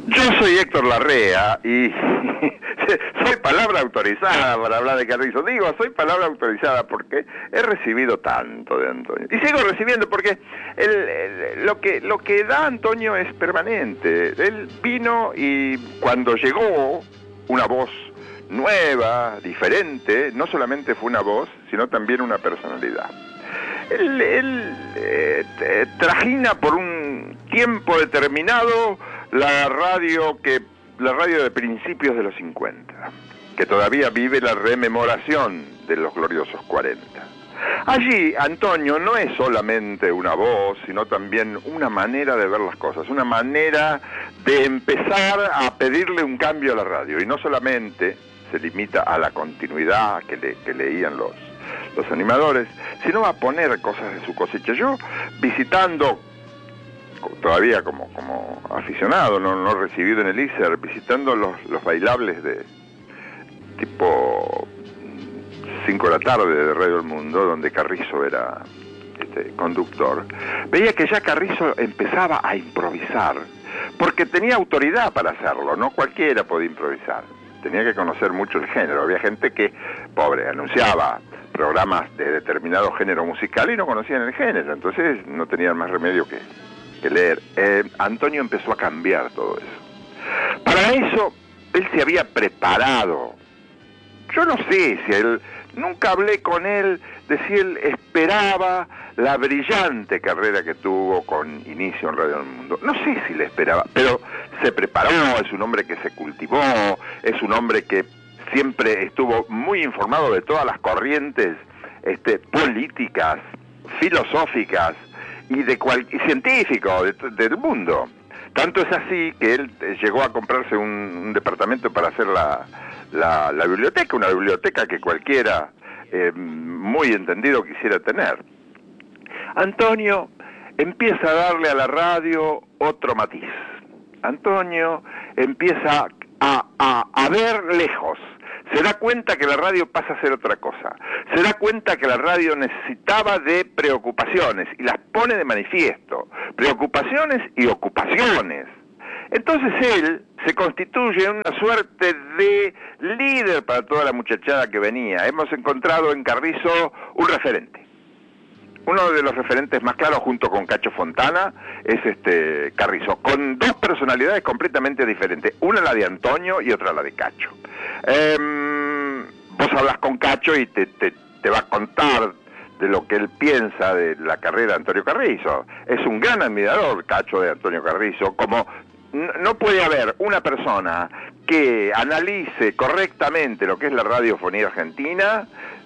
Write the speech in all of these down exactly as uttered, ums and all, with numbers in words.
Yo soy Héctor Larrea y soy palabra autorizada para hablar de Carrizo. Digo, soy palabra autorizada porque he recibido tanto de Antonio. Y sigo recibiendo porque el, el, lo, que, lo que da Antonio es permanente. Él vino y cuando llegó una voz nueva, diferente, no solamente fue una voz, sino también una personalidad. Él, él eh, trajina por un tiempo determinado la radio que la radio de principios de los cincuenta, que todavía vive la rememoración de los gloriosos cuarenta. Allí Antonio no es solamente una voz, sino también una manera de ver las cosas, una manera de empezar a pedirle un cambio a la radio, y no solamente se limita a la continuidad que, le, que leían los, los animadores, sino a poner cosas de su cosecha. Yo, visitando todavía como, como aficionado, no, no recibido en el I S E R, visitando los, los bailables de tipo cinco de la tarde de Radio El Mundo, donde Carrizo era este, conductor, veía que ya Carrizo empezaba a improvisar, porque tenía autoridad para hacerlo, no cualquiera podía improvisar, tenía que conocer mucho el género. Había gente que, pobre, anunciaba programas de determinado género musical y no conocían el género, entonces no tenían más remedio que que leer. Eh, Antonio empezó a cambiar todo eso. Para eso, él se había preparado. Yo no sé si él, nunca hablé con él de si él esperaba la brillante carrera que tuvo con inicio en Radio El Mundo. No sé si le esperaba, pero se preparó, es un hombre que se cultivó, es un hombre que siempre estuvo muy informado de todas las corrientes este, políticas, filosóficas, y de cual, y científico de, del mundo. Tanto es así que él llegó a comprarse un, un departamento para hacer la, la, la biblioteca, una biblioteca que cualquiera eh, muy entendido quisiera tener. Antonio empieza a darle a la radio otro matiz. Antonio empieza a, a, a ver lejos. Se da cuenta que la radio pasa a ser otra cosa. Se da cuenta que la radio necesitaba de preocupaciones y las pone de manifiesto. Preocupaciones y ocupaciones. Entonces él se constituye en una suerte de líder para toda la muchachada que venía. Hemos encontrado en Carrizo un referente. Uno de los referentes más claros, junto con Cacho Fontana, es este Carrizo, con dos personalidades completamente diferentes. Una la de Antonio y otra la de Cacho. Eh, vos hablas con Cacho y te, te, te va a contar de lo que él piensa de la carrera de Antonio Carrizo. Es un gran admirador, Cacho, de Antonio Carrizo. Como no puede haber una persona que analice correctamente lo que es la radiofonía argentina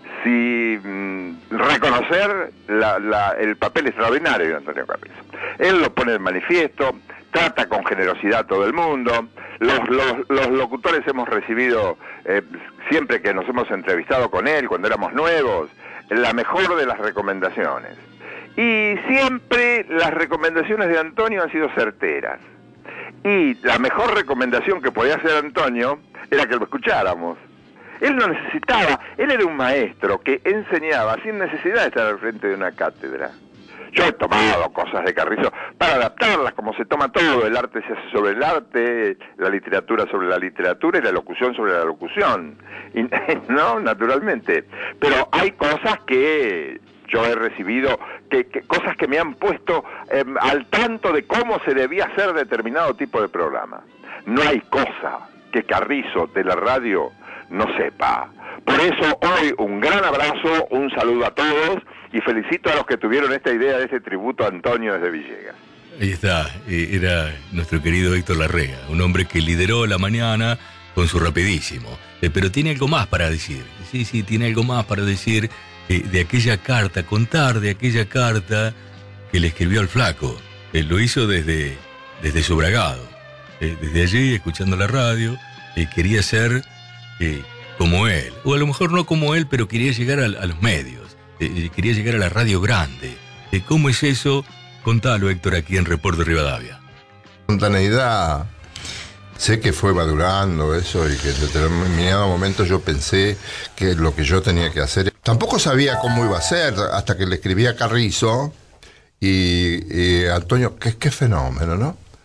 sin reconocer la, la, el papel extraordinario de Antonio Carrizo. Él lo pone de manifiesto, trata con generosidad a todo el mundo. Los, los, los locutores hemos recibido, eh, siempre que nos hemos entrevistado con él, cuando éramos nuevos, la mejor de las recomendaciones. Y siempre las recomendaciones de Antonio han sido certeras. Y la mejor recomendación que podía hacer Antonio era que lo escucháramos. Él no necesitaba, él era un maestro que enseñaba sin necesidad de estar al frente de una cátedra. Yo he tomado cosas de Carrizo para adaptarlas, como se toma todo. El arte se hace sobre el arte, la literatura sobre la literatura y la locución sobre la locución. Y, no, naturalmente. Pero hay cosas que yo he recibido, que, que cosas que me han puesto eh, al tanto de cómo se debía hacer determinado tipo de programa. No hay cosa que Carrizo de la radio no sepa. Por eso hoy un gran abrazo, un saludo a todos y felicito a los que tuvieron esta idea de este tributo a Antonio desde Villegas. Ahí está, era nuestro querido Héctor Larrea, un hombre que lideró la mañana con su rapidísimo, eh, pero tiene algo más para decir, sí, sí, tiene algo más para decir eh, de aquella carta, contar de aquella carta que le escribió al flaco. Eh, lo hizo desde, desde su bragado, eh, desde allí, escuchando la radio, eh, quería ser eh, como él, o a lo mejor no como él, pero quería llegar a, a los medios, eh, quería llegar a la radio grande. Eh, ¿Cómo es eso? Contalo, Héctor, aquí en Reporte Rivadavia. Espontaneidad, sé que fue madurando eso y que en determinado momento yo pensé que lo que yo tenía que hacer, tampoco sabía cómo iba a ser hasta que le escribí a Carrizo y, y Antonio, qué, qué fenómeno, ¿no?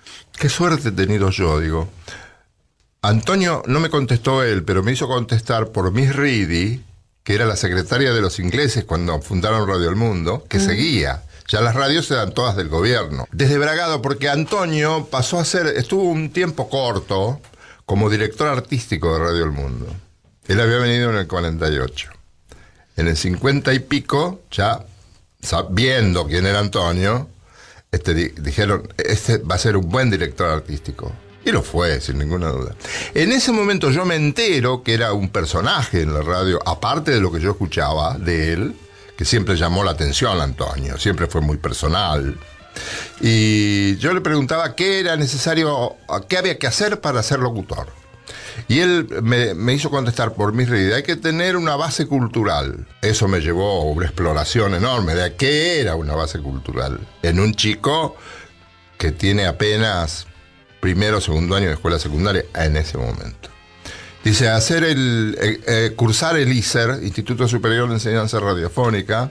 qué suerte he tenido yo, digo. Antonio, no me contestó él, pero me hizo contestar por Miss Reedy, que era la secretaria de los ingleses cuando fundaron Radio El Mundo, que mm. seguía. Ya las radios eran todas del gobierno. Desde Bragado, porque Antonio pasó a ser, estuvo un tiempo corto como director artístico de Radio El Mundo. Él había venido en el cuarenta y ocho. En el cincuenta y pico, ya sabiendo quién era Antonio, este, dijeron, este va a ser un buen director artístico. Y lo fue, sin ninguna duda. En ese momento yo me entero que era un personaje en la radio, aparte de lo que yo escuchaba de él, que siempre llamó la atención a Antonio, siempre fue muy personal. Y yo le preguntaba qué era necesario, qué había que hacer para ser locutor. Y él me, me hizo contestar por mis redes, hay que tener una base cultural. Eso me llevó a una exploración enorme de qué era una base cultural. En un chico que tiene apenas primero o segundo año de escuela secundaria en ese momento. Dice, hacer el, eh, eh, cursar el I S E R, Instituto Superior de Enseñanza Radiofónica,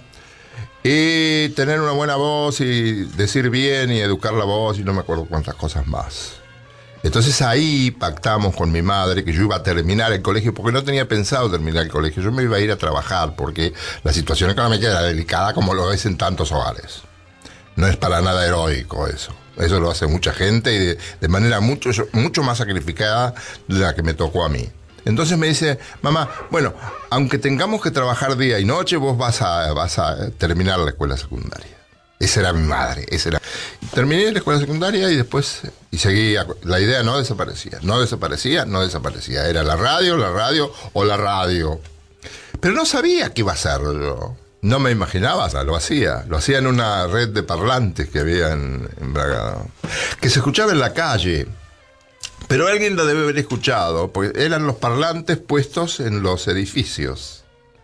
y tener una buena voz y decir bien y educar la voz y no me acuerdo cuántas cosas más. Entonces ahí pactamos con mi madre que yo iba a terminar el colegio, porque no tenía pensado terminar el colegio, yo me iba a ir a trabajar porque la situación económica era delicada como lo es en tantos hogares. No es para nada heroico eso. Eso lo hace mucha gente y de, de manera mucho, mucho más sacrificada de la que me tocó a mí. Entonces me dice, mamá, bueno, aunque tengamos que trabajar día y noche, vos vas a, vas a terminar la escuela secundaria. Esa era mi madre, esa era. Terminé la escuela secundaria y después, y seguía, la idea no desaparecía, no desaparecía, no desaparecía. Era la radio, la radio o la radio. Pero no sabía qué iba a hacer yo. No me imaginaba, lo hacía. Lo hacía en una red de parlantes que había en, en Bragado, que se escuchaba en la calle. Pero alguien lo debe haber escuchado, porque eran los parlantes puestos en los edificios.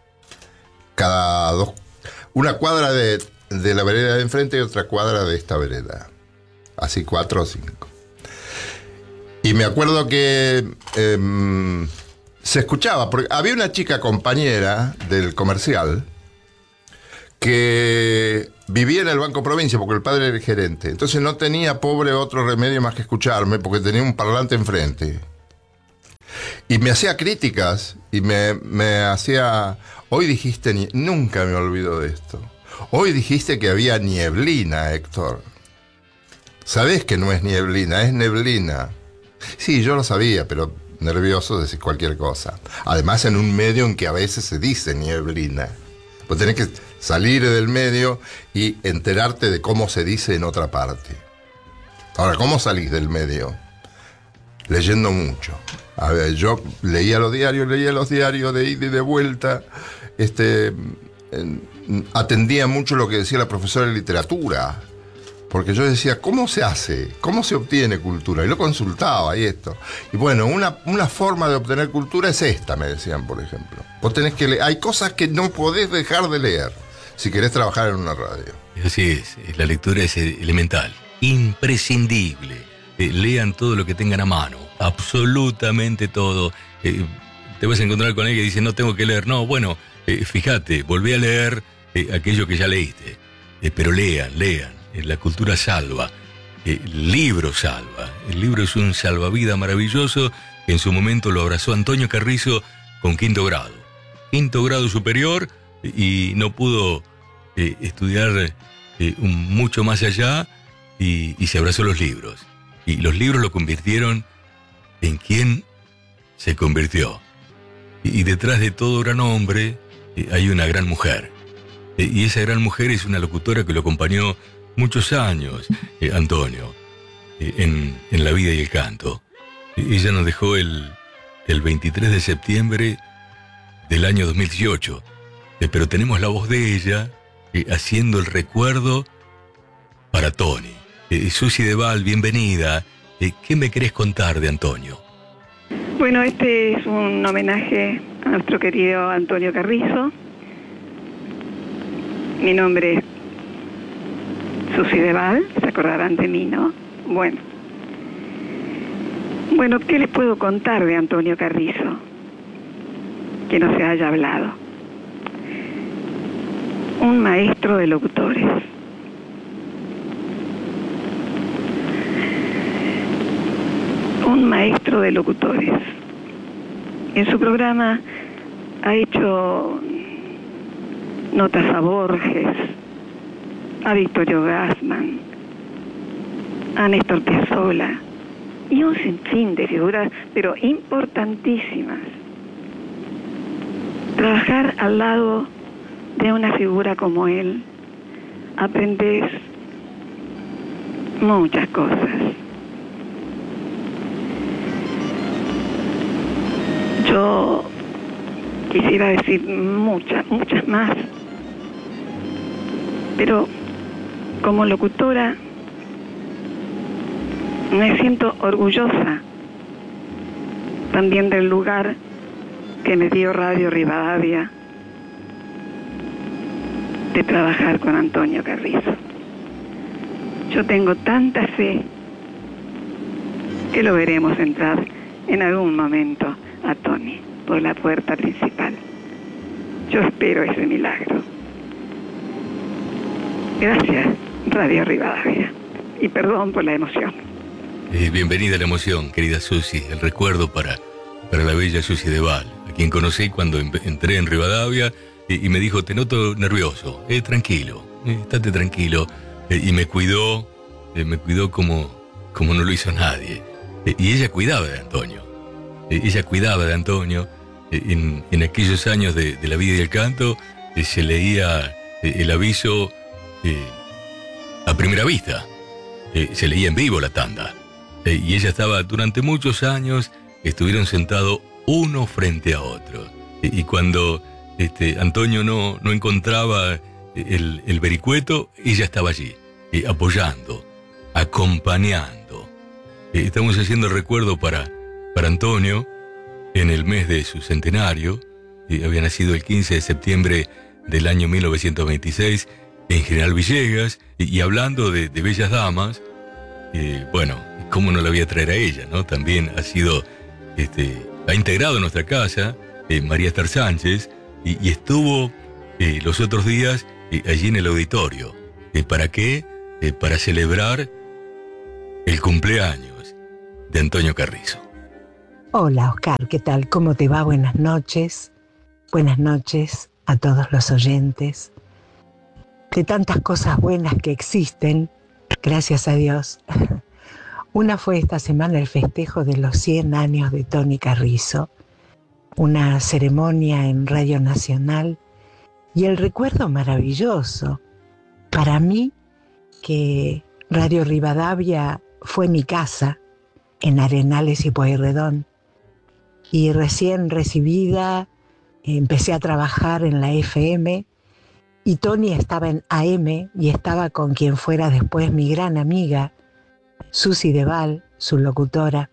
Cada dos, una cuadra de, de la vereda de enfrente y otra cuadra de esta vereda. Así cuatro o cinco. Y me acuerdo que eh, se escuchaba, porque había una chica compañera del comercial que vivía en el Banco Provincia porque el padre era el gerente. Entonces no tenía, pobre, otro remedio más que escucharme porque tenía un parlante enfrente. Y me hacía críticas y me, me hacía... Hoy dijiste... Nunca me olvido de esto. Hoy dijiste que había nieblina, Héctor. Sabés que no es nieblina, es neblina. Sí, yo lo sabía, pero nervioso de decir cualquier cosa. Además en un medio en que a veces se dice nieblina. Pues tenés que salir del medio y enterarte de cómo se dice en otra parte. Ahora, ¿cómo salís del medio? Leyendo mucho. A ver, yo leía los diarios, leía los diarios de ida y de vuelta. Este, atendía mucho lo que decía la profesora de literatura. Porque yo decía, ¿cómo se hace? ¿Cómo se obtiene cultura? Y lo consultaba y esto. Y bueno, una, una forma de obtener cultura es esta, me decían, por ejemplo. Vos tenés que leer. Hay cosas que no podés dejar de leer si querés trabajar en una radio. Así es, la lectura es elemental, imprescindible. Eh, lean todo lo que tengan a mano, absolutamente todo. Eh, te vas a encontrar con alguien que dice, no tengo que leer. No, bueno, eh, fíjate, volvé a leer eh, aquello que ya leíste. Eh, pero lean, lean. La cultura salva, el libro salva. El libro es un salvavidas maravilloso que en su momento lo abrazó Antonio Carrizo con quinto grado. Quinto grado superior y no pudo eh, estudiar eh, un, mucho más allá y, y se abrazó los libros. Y los libros lo convirtieron en quien se convirtió. Y, y detrás de todo gran hombre eh, hay una gran mujer. Eh, y esa gran mujer es una locutora que lo acompañó muchos años, eh, Antonio, eh, en, en la vida y el canto. Eh, ella nos dejó el, el veintitrés de septiembre del año dos mil dieciocho, eh, pero tenemos la voz de ella eh, haciendo el recuerdo para Tony. Eh, Susi Deval, bienvenida. Eh, ¿Qué me querés contar de Antonio? Bueno, este es un homenaje a nuestro querido Antonio Carrizo. Mi nombre es Susi Deval, se acordarán de mí, ¿no? Bueno. Bueno, ¿qué les puedo contar de Antonio Carrizo? Que no se haya hablado. Un maestro de locutores. un maestro de locutores. En su programa ha hecho notas a Borges, a Victorio Gassman, a Néstor Piazzolla y un sinfín de figuras, pero importantísimas. Trabajar al lado de una figura como él, aprendes muchas cosas. Yo quisiera decir muchas, muchas más, pero como locutora me siento orgullosa también del lugar que me dio Radio Rivadavia de trabajar con Antonio Carrizo. Yo tengo tanta fe que lo veremos entrar en algún momento a Tony por la puerta principal. Yo espero ese milagro. Gracias, Radio Rivadavia. Y perdón por la emoción. Eh, bienvenida a la emoción, querida Susi. El recuerdo para, para la bella Susi Deval, a quien conocí cuando entré en Rivadavia y, y me dijo, te noto nervioso. Eh, tranquilo, eh, estate tranquilo. Eh, y me cuidó, eh, me cuidó como, como no lo hizo nadie. Eh, y ella cuidaba de Antonio. Eh, ella cuidaba de Antonio. Eh, en, en aquellos años de, de la vida y el canto, eh, se leía eh, el aviso eh, a primera vista. Eh, se leía en vivo la tanda. Eh, y ella estaba durante muchos años, estuvieron sentados uno frente a otro. Eh, y cuando este, Antonio no, no encontraba el, el vericueto, ella estaba allí, eh, apoyando, acompañando. Eh, estamos haciendo el recuerdo para, para Antonio en el mes de su centenario. Eh, había nacido el quince de septiembre del año mil novecientos veintiséis en General Villegas. Y, y hablando de, de bellas damas, eh, bueno, cómo no la voy a traer a ella, ¿no? También ha sido, este, ha integrado en nuestra casa eh, María Esther Sánchez y, y estuvo eh, los otros días eh, allí en el auditorio. Eh, ¿Para qué? Eh, para celebrar el cumpleaños de Antonio Carrizo. Hola Oscar, ¿qué tal? ¿Cómo te va? Buenas noches. Buenas noches a todos los oyentes. De tantas cosas buenas que existen, gracias a Dios. Una fue esta semana el festejo de los cien años de Tony Carrizo, una ceremonia en Radio Nacional y el recuerdo maravilloso para mí que Radio Rivadavia fue mi casa en Arenales y Pueyrredón, y recién recibida empecé a trabajar en la F M y Tony estaba en A M y estaba con quien fuera después mi gran amiga Susi Deval, su locutora,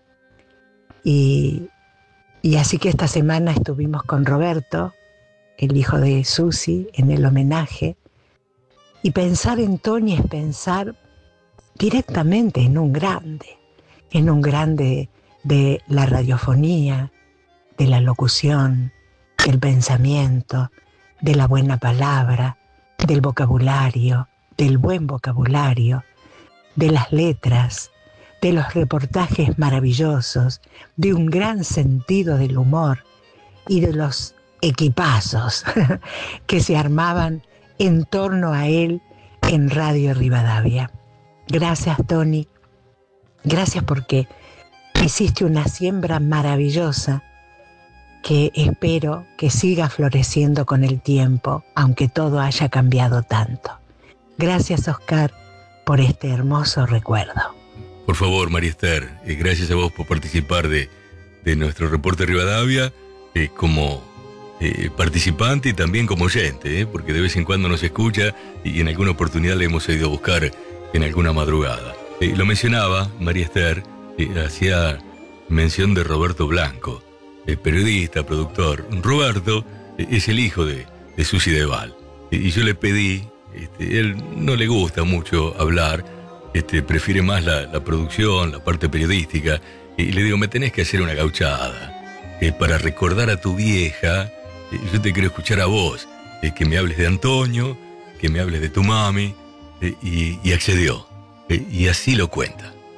y, y así que esta semana estuvimos con Roberto, el hijo de Susi, en el homenaje, y pensar en Tony es pensar directamente en un grande, en un grande de la radiofonía, de la locución, del pensamiento, de la buena palabra, del vocabulario, del buen vocabulario, de las letras, de los reportajes maravillosos, de un gran sentido del humor y de los equipazos que se armaban en torno a él en Radio Rivadavia. Gracias, Tony. Gracias porque hiciste una siembra maravillosa que espero que siga floreciendo con el tiempo, aunque todo haya cambiado tanto. Gracias, Oscar, por este hermoso recuerdo. Por favor, María Esther, eh, gracias a vos por participar de, de nuestro reporte Rivadavia eh, como eh, participante y también como oyente, eh, porque de vez en cuando nos escucha y en alguna oportunidad le hemos ido a buscar en alguna madrugada. Eh, lo mencionaba María Esther, eh, hacía mención de Roberto Blanco, eh, periodista, productor. Roberto eh, es el hijo de, de Susi Deval, eh, y yo le pedí. Este, él no le gusta mucho hablar, este, prefiere más la, la producción, la parte periodística, y le digo, me tenés que hacer una gauchada eh, para recordar a tu vieja. Eh, yo te quiero escuchar a vos, eh, que me hables de Antonio, que me hables de tu mami, eh, y, y accedió, eh, y así lo cuenta.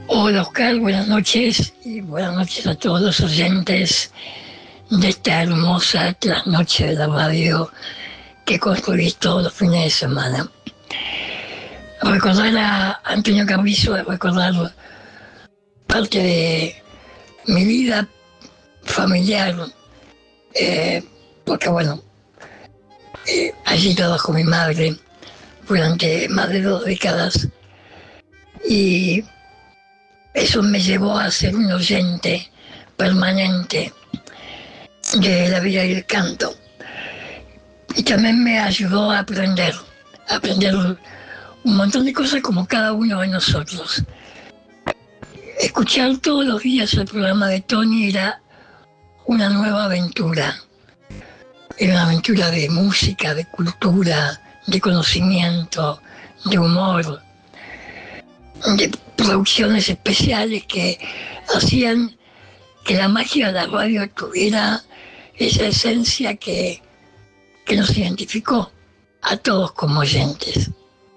Hola Oscar, buenas noches y buenas noches a todos los oyentes de esta hermosa trasnoche de la radio que construís todos los fines de semana. Recordar a Antonio Carrizo es recordar parte de mi vida familiar, eh, porque bueno, eh, allí trabajó mi madre durante más de dos décadas y eso me llevó a ser un oyente permanente de la vida y el canto. Y también me ayudó a aprender, a aprender un montón de cosas como cada uno de nosotros. Escuchar todos los días el programa de Tony era una nueva aventura. Era una aventura de música, de cultura, de conocimiento, de humor, de producciones especiales que hacían que la magia de la radio tuviera esa esencia que, que nos identificó a todos como oyentes.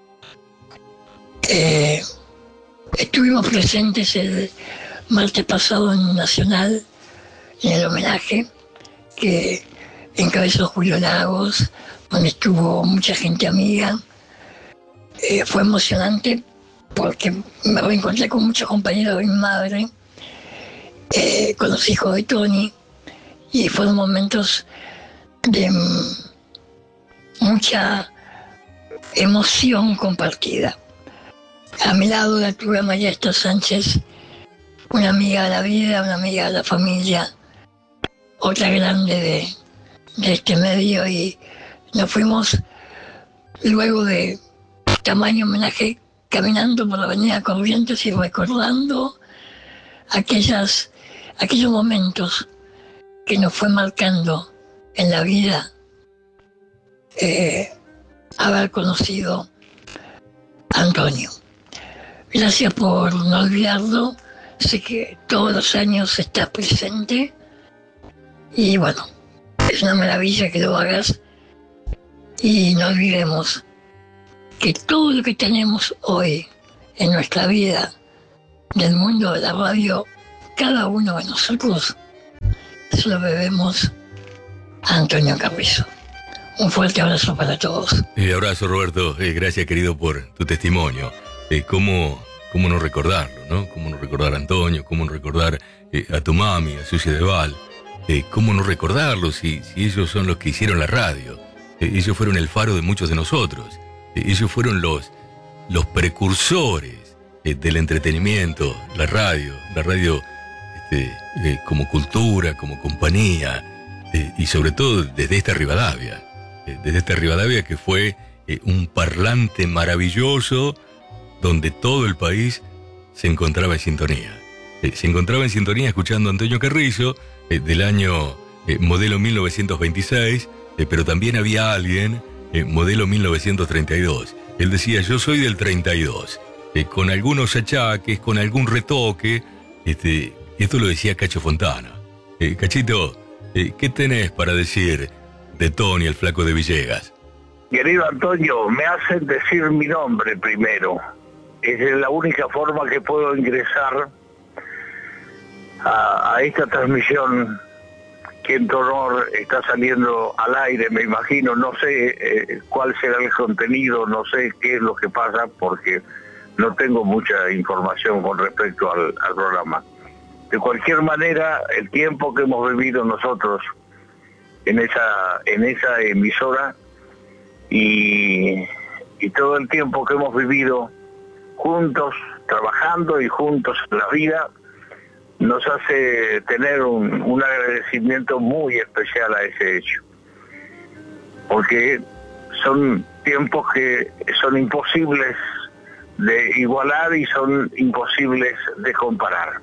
Eh, estuvimos presentes el martes pasado en Nacional, en el homenaje que encabezó Julio Lagos, donde estuvo mucha gente amiga. Eh, fue emocionante porque me reencontré con muchos compañeros de mi madre, eh, con los hijos de Tony, y fueron momentos de m- mucha emoción compartida. A mi lado la tuve a María Esther Sánchez, una amiga de la vida, una amiga de la familia, otra grande de, de este medio, y nos fuimos luego de tamaño homenaje caminando por la avenida Corrientes y recordando aquellas, aquellos momentos que nos fue marcando en la vida eh, haber conocido a Antonio. Gracias por no olvidarlo, sé que todos los años estás presente y bueno, es una maravilla que lo hagas y no olvidemos que todo lo que tenemos hoy en nuestra vida del mundo de la radio, cada uno de nosotros se lo debemos a Antonio Carrizo. Un fuerte abrazo para todos. Eh, abrazo, Roberto. Eh, gracias, querido, por tu testimonio. Eh, ¿cómo, ¿Cómo no recordarlo, no? ¿Cómo no recordar a Antonio? ¿Cómo no recordar eh, a tu mami, a Susi Deval? Eh, ¿Cómo no recordarlos si, si ellos son los que hicieron la radio? Eh, ellos fueron el faro de muchos de nosotros. Eh, ellos fueron los, los precursores eh, del entretenimiento, la radio, la radio este, eh, como cultura, como compañía, eh, y sobre todo desde esta Rivadavia. Eh, desde esta Rivadavia que fue eh, un parlante maravilloso donde todo el país se encontraba en sintonía. Eh, se encontraba en sintonía escuchando a Antonio Carrizo, eh, del año eh, modelo mil novecientos veintiséis, eh, pero también había alguien, eh, modelo mil novecientos treinta y dos. Él decía, yo soy del treinta y dos, eh, con algunos achaques, con algún retoque. Este, esto lo decía Cacho Fontana. Eh, Cachito, eh, ¿qué tenés para decir de Tony, el flaco de Villegas? Querido Antonio, me hacen decir mi nombre primero. Es la única forma que puedo ingresar a, a esta transmisión que en tu honor está saliendo al aire, me imagino. No sé eh, cuál será el contenido, no sé qué es lo que pasa, porque no tengo mucha información con respecto al, al programa. De cualquier manera, el tiempo que hemos vivido nosotros en esa, en esa emisora y, y todo el tiempo que hemos vivido juntos, trabajando y juntos en la vida, nos hace tener un, un agradecimiento muy especial a ese hecho. Porque son tiempos que son imposibles de igualar y son imposibles de comparar.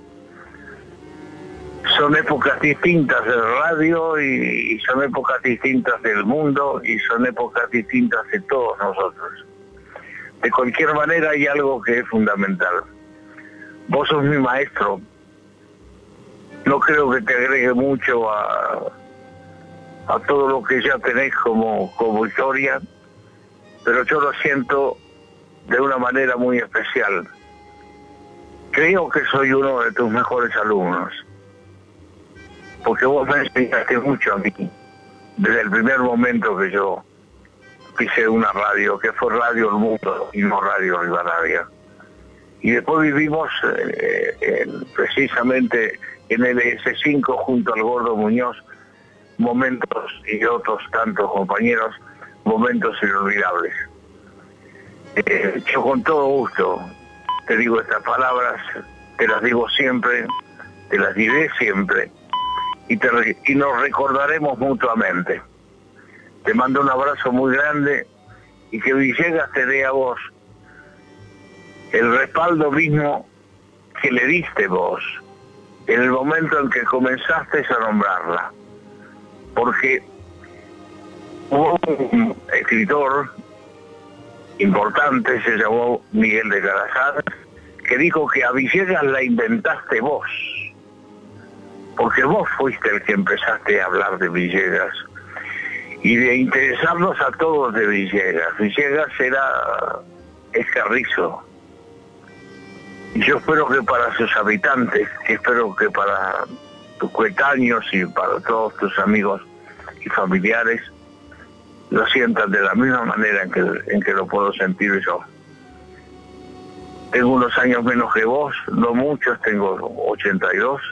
Son épocas distintas del radio y, y son épocas distintas del mundo y son épocas distintas de todos nosotros. De cualquier manera hay algo que es fundamental. Vos sos mi maestro. No creo que te agregue mucho a, a todo lo que ya tenés como, como historia, pero yo lo siento de una manera muy especial. creo que soy uno de tus mejores alumnos, porque vos me enseñaste mucho a mí, desde el primer momento que yo pisé una radio, que fue Radio El Mundo y no Radio Rivadavia. Y después vivimos eh, en, precisamente en el S cinco junto al Gordo Muñoz, momentos y otros tantos compañeros, momentos inolvidables. Eh, yo con todo gusto te digo estas palabras, te las digo siempre, te las diré siempre, y, te, y nos recordaremos mutuamente. Te mando un abrazo muy grande y que Villegas te dé a vos el respaldo mismo que le diste vos en el momento en que comenzaste a nombrarla. Porque hubo un escritor importante, se llamó Miguel de Calazar, que dijo que a Villegas la inventaste vos, porque vos fuiste el que empezaste a hablar de Villegas y de interesarnos a todos de Villegas. Villegas era, es Carrizo. Y yo espero que para sus habitantes, espero que para tus coetáneos y para todos tus amigos y familiares, lo sientan de la misma manera en que, en que lo puedo sentir yo. Tengo unos años menos que vos, no muchos, tengo ochenta y dos,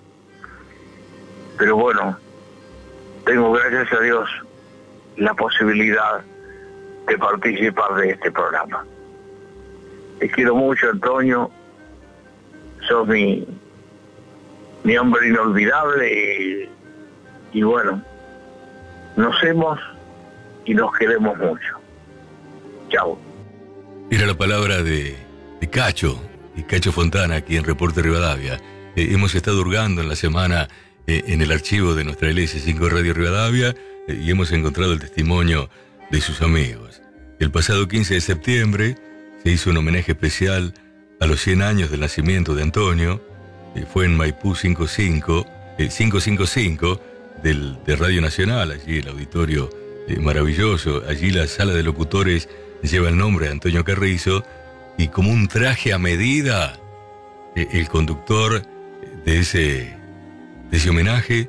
pero bueno, tengo, gracias a Dios, la posibilidad de participar de este programa. Te quiero mucho, Antonio, sos mi, mi hombre inolvidable y, y bueno, nos hemos y nos queremos mucho. Chao. Era la palabra de, de Cacho, de Cacho Fontana, aquí en Reporte Rivadavia. Eh, hemos estado hurgando en la semana eh, en el archivo de nuestra L S cinco Radio Rivadavia eh, y hemos encontrado el testimonio de sus amigos. El pasado quince de septiembre se hizo un homenaje especial a los cien años del nacimiento de Antonio. Eh, fue en Maipú cincuenta y cinco, eh, quinientos cincuenta y cinco del, de Radio Nacional, allí el auditorio eh, maravilloso. Allí la sala de locutores lleva el nombre de Antonio Carrizo y como un traje a medida, eh, el conductor de ese, de ese homenaje